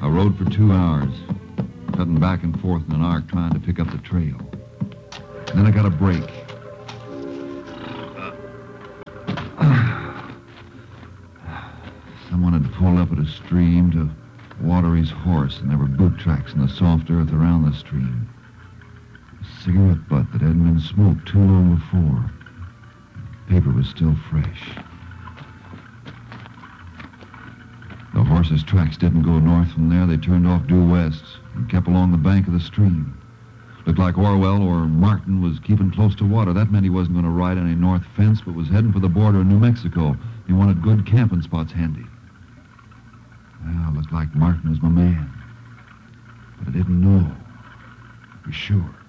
rode for 2 hours, cutting back and forth in an arc trying to pick up the trail. And then I got a break. Someone had pulled up at a stream to water his horse, and there were boot tracks in the soft earth around the stream. A cigarette butt that hadn't been smoked too long before. The paper was still fresh. The horse's tracks didn't go north from there. They turned off due west and kept along the bank of the stream. Looked like Orwell or Martin was keeping close to water. That meant he wasn't going to ride any north fence, but was heading for the border of New Mexico. He wanted good camping spots handy. Well, looked like Martin was my man. But I didn't know for sure.